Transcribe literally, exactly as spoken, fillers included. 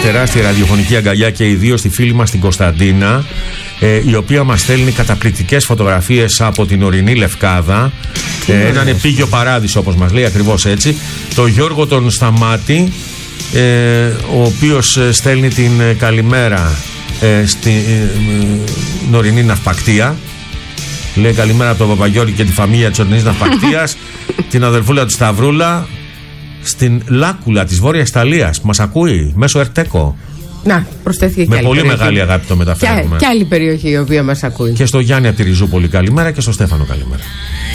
τεράστια ραδιοφωνική αγκαλιά και ιδίως στη φίλη μας την Κωνσταντίνα, ε, η οποία μας στέλνει καταπληκτικές φωτογραφίες από την ορεινή Λευκάδα, ε, έναν επίγειο παράδεισο όπως μας λέει, ακριβώς έτσι. Το Γιώργο τον Σταμάτη, ε, ο οποίος στέλνει την καλημέρα ε, στην ε, ε, ορεινή ναυπακτία. Λέει καλημέρα από τον Παπαγιώργη και τη φαμίλια της ορεινής ναυπακτίας. Την αδελφούλα του Σταυρούλα στην Λάκουλα της Βόρειας Ιταλίας που μας ακούει μέσω Ερτέκο. Να, προσθέθηκε και με άλλη πολύ περιοχή. μεγάλη αγάπη το μεταφέρουμε. Και, και άλλη περιοχή η οποία μας ακούει. Και στο Γιάννη από τη Ριζούπολη καλημέρα και στο Στέφανο καλημέρα.